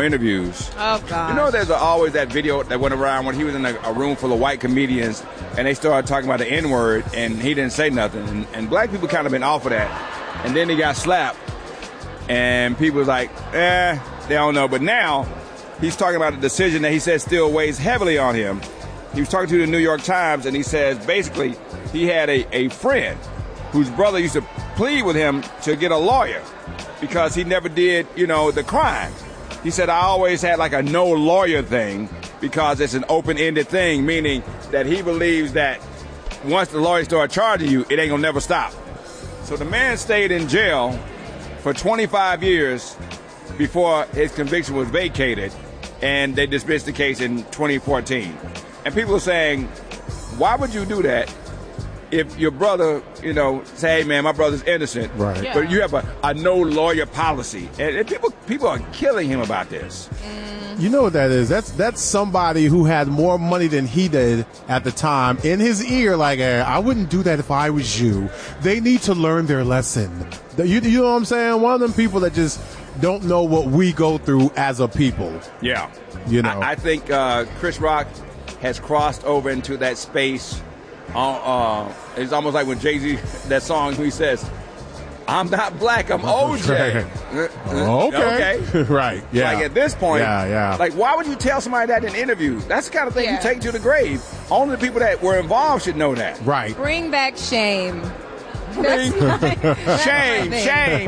interviews. Oh, God. You know, there's always that video that went around when he was in a room full of white comedians and they started talking about the N-word and he didn't say nothing. And black people kind of been off of that. And then he got slapped and people was like, they don't know. But now he's talking about a decision that he says still weighs heavily on him. He was talking to the New York Times and he says basically he had a friend whose brother used to plead with him to get a lawyer because he never did, the crime. He said, I always had like a no lawyer thing because it's an open-ended thing, meaning that he believes that once the lawyers start charging you, it ain't gonna never stop. So the man stayed in jail for 25 years before his conviction was vacated, and they dismissed the case in 2014. And people are saying, why would you do that if your brother, say, hey, man, my brother's innocent, right? Yeah. But you have a no lawyer policy, and people are killing him about this. You know what that is? That's somebody who had more money than he did at the time in his ear. Like, I wouldn't do that if I was you. They need to learn their lesson. You know what I'm saying? One of them people that just don't know what we go through as a people. Yeah, I think Chris Rock has crossed over into that space. It's almost like when Jay-Z, that song, he says, I'm not black, I'm OJ. Okay. Right, yeah. Like at this point, yeah. Like why would you tell somebody that in interviews? That's the kind of thing you take to the grave. Only the people that were involved should know that. Right. Bring back shame. Shame. Everything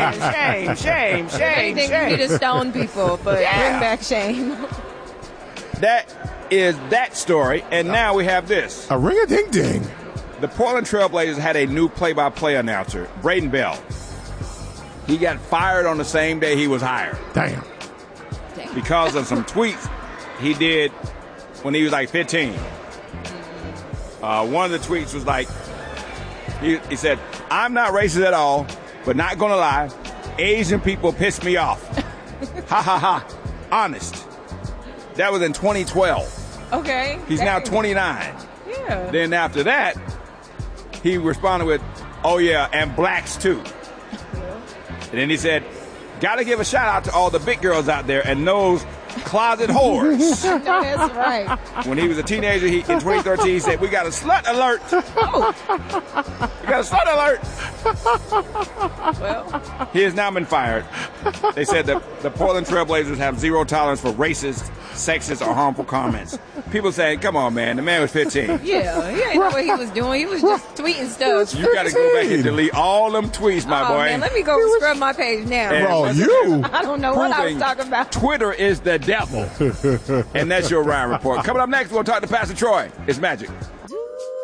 we need to stone people, but bring back shame. That is that story, and now we have this. A ring-a-ding-ding. The Portland Trailblazers had a new play-by-play announcer, Braden Bell. He got fired on the same day he was hired. Damn. Because of some tweets he did when he was like 15. One of the tweets was like, he said, I'm not racist at all, but not gonna lie, Asian people piss me off. Ha ha ha. Honest. That was in 2012. Okay. He's now 29. Yeah. Then after that, he responded with, oh yeah, and blacks too. And then he said, gotta give a shout out to all the big girls out there and those closet whores. No, that's right. When he was a teenager, in 2013, he said, we got a slut alert. Oh. We got a slut alert. Well. He has now been fired. They said that the Portland Trailblazers have zero tolerance for racist, sexist, or harmful comments. People saying, come on, man, the man was 15. Yeah, he didn't know what he was doing. He was just tweeting stuff. You got to go back and delete all them tweets, my boy. Man, let me go scrub my page now. I don't know what I was talking about. Twitter is the devil. And that's your Ryan Report. Coming up next, we'll talk to Pastor Troy. It's Magic.